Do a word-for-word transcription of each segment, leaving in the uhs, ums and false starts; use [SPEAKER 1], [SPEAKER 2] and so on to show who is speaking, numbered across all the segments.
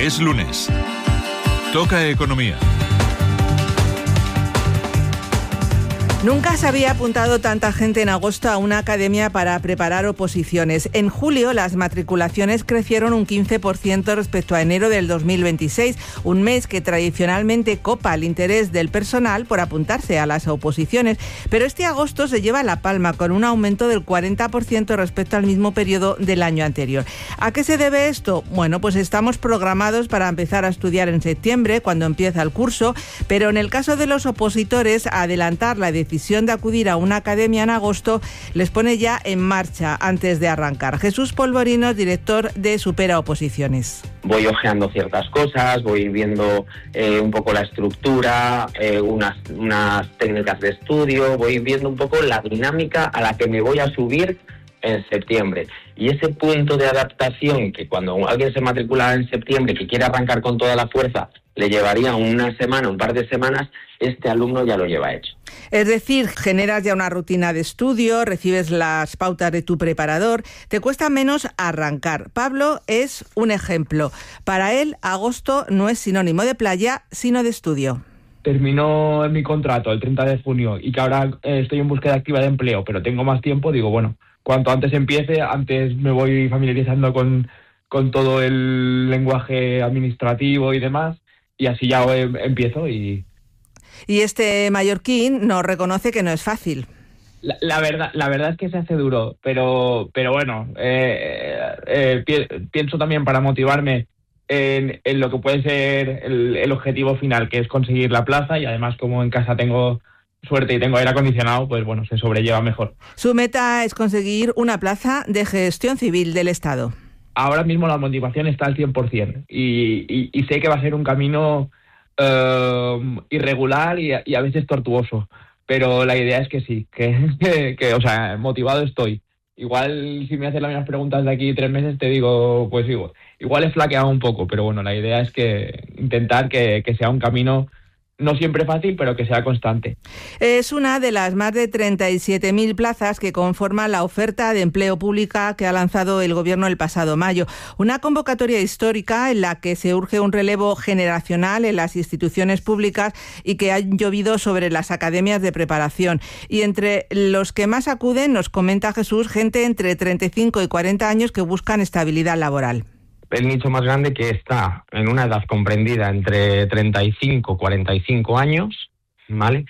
[SPEAKER 1] Es lunes. Toca economía.
[SPEAKER 2] Nunca se había apuntado tanta gente en agosto a una academia para preparar oposiciones. En julio las matriculaciones crecieron un quince por ciento respecto a enero del dos mil veintiséis, un mes que tradicionalmente copa el interés del personal por apuntarse a las oposiciones. Pero este agosto se lleva la palma con un aumento del cuarenta por ciento respecto al mismo periodo del año anterior. ¿A qué se debe esto? Bueno, pues estamos programados para empezar a estudiar en septiembre, cuando empieza el curso, pero en el caso de los opositores, adelantar la decisión de acudir a una academia en agosto les pone ya en marcha antes de arrancar. Jesús Polvorinos, director de Supera Oposiciones.
[SPEAKER 3] Voy ojeando ciertas cosas, voy viendo eh, un poco la estructura, eh, unas, unas técnicas de estudio, voy viendo un poco la dinámica a la que me voy a subir en septiembre. Y ese punto de adaptación que cuando alguien se matricula en septiembre, que quiere arrancar con toda la fuerza, le llevaría una semana, un par de semanas, este alumno ya lo lleva hecho.
[SPEAKER 2] Es decir, generas ya una rutina de estudio, recibes las pautas de tu preparador, te cuesta menos arrancar. Pablo es un ejemplo. Para él, agosto no es sinónimo de playa, sino de estudio.
[SPEAKER 4] Terminó mi contrato el treinta de junio y que ahora eh, estoy en búsqueda activa de empleo, pero tengo más tiempo, digo, bueno, cuanto antes empiece, antes me voy familiarizando con, con todo el lenguaje administrativo y demás, y así ya eh, empiezo y...
[SPEAKER 2] Y este mallorquín nos reconoce que no es fácil.
[SPEAKER 4] La, la verdad la verdad es que se hace duro, pero pero bueno, eh, eh, pi- pienso también para motivarme en, en lo que puede ser el, el objetivo final, que es conseguir la plaza, y además como en casa tengo suerte y tengo aire acondicionado, pues bueno, se sobrelleva mejor.
[SPEAKER 2] Su meta es conseguir una plaza de gestión civil del Estado.
[SPEAKER 4] Ahora mismo la motivación está al cien por ciento y, y, y sé que va a ser un camino uh, irregular y, y a veces tortuoso, pero la idea es que sí, que, que, que, o sea, motivado estoy. Igual si me haces las mismas preguntas de aquí tres meses te digo, pues igual, igual he flaqueado un poco, pero bueno, la idea es que intentar que, que sea un camino no siempre fácil, pero que sea constante.
[SPEAKER 2] Es una de las más de treinta y siete mil plazas que conforman la oferta de empleo pública que ha lanzado el Gobierno el pasado mayo. Una convocatoria histórica en la que se urge un relevo generacional en las instituciones públicas y que ha llovido sobre las academias de preparación. Y entre los que más acuden, nos comenta Jesús, gente entre treinta y cinco y cuarenta años que buscan estabilidad laboral.
[SPEAKER 3] El nicho más grande que está en una edad comprendida entre treinta y cinco y cuarenta y cinco años, ¿vale?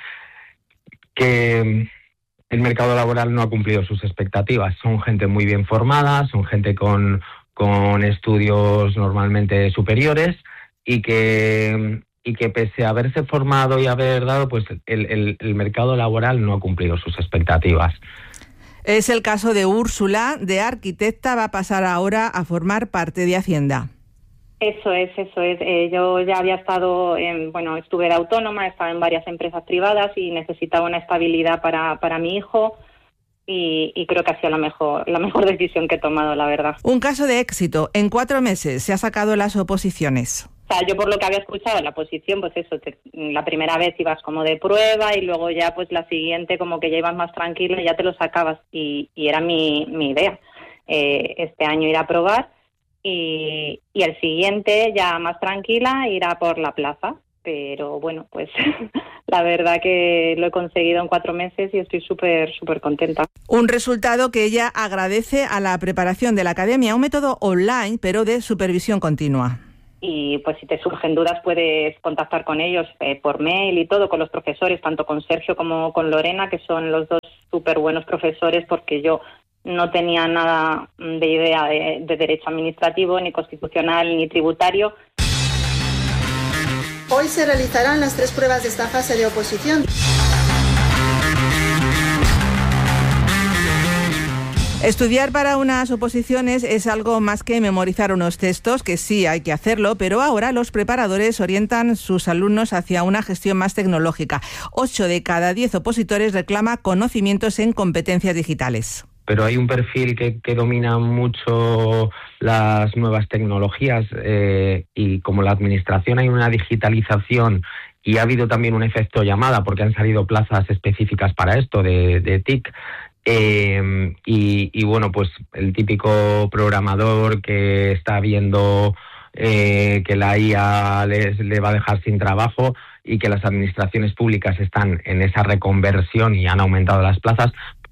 [SPEAKER 3] Que el mercado laboral no ha cumplido sus expectativas. Son gente muy bien formada, son gente con, con estudios normalmente superiores y que, y que pese a haberse formado y haber dado, pues el, el, el mercado laboral no ha cumplido sus expectativas.
[SPEAKER 2] Es el caso de Úrsula, de arquitecta, va a pasar ahora a formar parte de Hacienda.
[SPEAKER 5] Eso es, eso es. Eh, yo ya había estado, en, bueno, estuve de autónoma, estaba en varias empresas privadas y necesitaba una estabilidad para, para mi hijo y, y creo que ha sido la mejor, la mejor decisión que he tomado, la verdad.
[SPEAKER 2] Un caso de éxito. En cuatro meses se ha sacado las oposiciones.
[SPEAKER 5] O sea, yo por lo que había escuchado en la posición, pues eso, te, la primera vez ibas como de prueba y luego ya pues la siguiente como que ya ibas más tranquila y ya te lo sacabas y, y era mi, mi idea. Eh, este año ir a probar y, y el siguiente ya más tranquila ir a por la plaza. Pero bueno, pues la verdad que lo he conseguido en cuatro meses y estoy súper, súper contenta.
[SPEAKER 2] Un resultado que ella agradece a la preparación de la academia, un método online pero de supervisión continua.
[SPEAKER 5] Y pues si te surgen dudas puedes contactar con ellos eh, por mail y todo, con los profesores, tanto con Sergio como con Lorena, que son los dos súper buenos profesores, porque yo no tenía nada de idea de, de derecho administrativo, ni constitucional, ni tributario.
[SPEAKER 6] Hoy se realizarán las tres pruebas de esta fase de oposición.
[SPEAKER 2] Estudiar para unas oposiciones es algo más que memorizar unos textos, que sí hay que hacerlo, pero ahora los preparadores orientan sus alumnos hacia una gestión más tecnológica. Ocho de cada diez opositores reclama conocimientos en competencias digitales.
[SPEAKER 3] Pero hay un perfil que, que domina mucho las nuevas tecnologías eh, y como la administración hay una digitalización y ha habido también un efecto llamada porque han salido plazas específicas para esto de, de T I C. Eh, y, y bueno, pues el típico programador que está viendo eh, que la I A les, le va a dejar sin trabajo y que las administraciones públicas están en esa reconversión y han aumentado las plazas.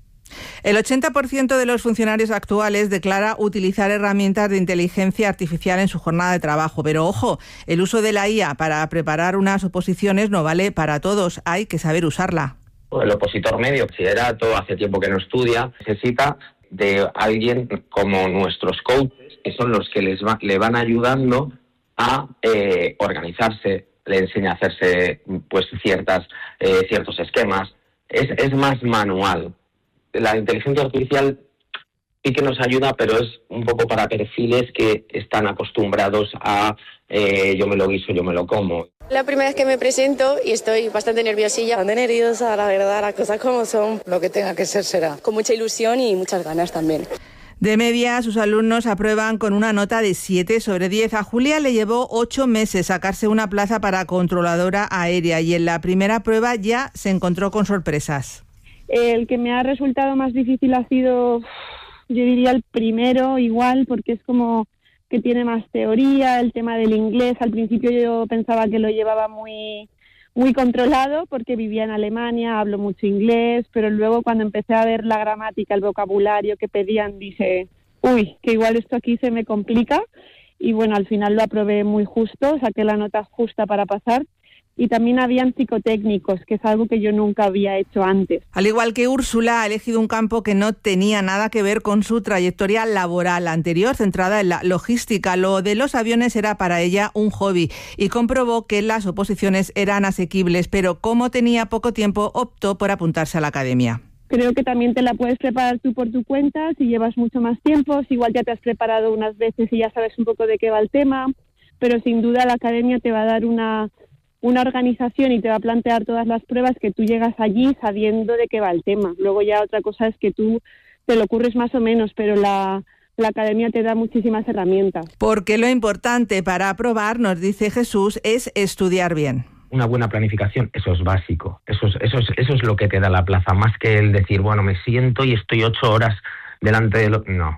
[SPEAKER 2] El ochenta por ciento de los funcionarios actuales declara utilizar herramientas de inteligencia artificial en su jornada de trabajo. Pero ojo, el uso de la I A para preparar unas oposiciones no vale para todos, hay que saber usarla.
[SPEAKER 3] El opositor medio, bachillerato, hace tiempo que no estudia, necesita de alguien como nuestros coaches, que son los que les va, le van ayudando a eh, organizarse, le enseña a hacerse pues ciertas eh, ciertos esquemas. Es, es más manual. La inteligencia artificial sí que nos ayuda, pero es un poco para perfiles que están acostumbrados a eh, yo me lo guiso, yo me lo como.
[SPEAKER 7] La primera vez que me presento y estoy bastante nerviosilla.
[SPEAKER 8] Bastante nerviosa, la verdad, las cosas como son.
[SPEAKER 9] Lo que tenga que ser será.
[SPEAKER 7] Con mucha ilusión y muchas ganas también.
[SPEAKER 2] De media, sus alumnos aprueban con una nota de siete sobre diez. A Julia le llevó ocho meses sacarse una plaza para controladora aérea y en la primera prueba ya se encontró con sorpresas.
[SPEAKER 10] El que me ha resultado más difícil ha sido, yo diría, el primero igual, porque es como que tiene más teoría, el tema del inglés. Al principio yo pensaba que lo llevaba muy, muy controlado porque vivía en Alemania, hablo mucho inglés, pero luego cuando empecé a ver la gramática, el vocabulario que pedían, dije, uy, que igual esto aquí se me complica. Y bueno, al final lo aprobé muy justo, saqué la nota justa para pasar. Y también habían psicotécnicos, que es algo que yo nunca había hecho antes.
[SPEAKER 2] Al igual que Úrsula, ha elegido un campo que no tenía nada que ver con su trayectoria laboral anterior, centrada en la logística. Lo de los aviones era para ella un hobby y comprobó que las oposiciones eran asequibles, pero como tenía poco tiempo, optó por apuntarse a la academia.
[SPEAKER 10] Creo que también te la puedes preparar tú por tu cuenta, si llevas mucho más tiempo, si igual ya te has preparado unas veces y ya sabes un poco de qué va el tema, pero sin duda la academia te va a dar una... una organización y te va a plantear todas las pruebas que tú llegas allí sabiendo de qué va el tema. Luego ya otra cosa es que tú te lo ocurres más o menos, pero la, la academia te da muchísimas herramientas.
[SPEAKER 2] Porque lo importante para aprobar, nos dice Jesús, es estudiar bien.
[SPEAKER 3] Una buena planificación, eso es básico. Eso es, eso es, eso es lo que te da la plaza, más que el decir, bueno, me siento y estoy ocho horas delante de lo... No.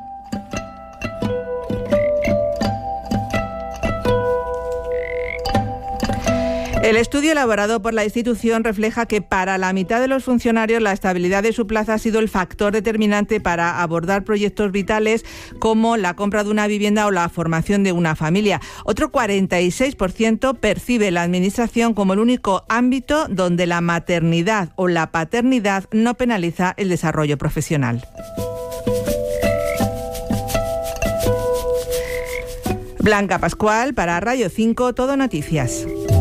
[SPEAKER 2] El estudio elaborado por la institución refleja que para la mitad de los funcionarios la estabilidad de su plaza ha sido el factor determinante para abordar proyectos vitales como la compra de una vivienda o la formación de una familia. Otro cuarenta y seis por ciento percibe la administración como el único ámbito donde la maternidad o la paternidad no penaliza el desarrollo profesional. Blanca Pascual para Radio cinco, Todo Noticias.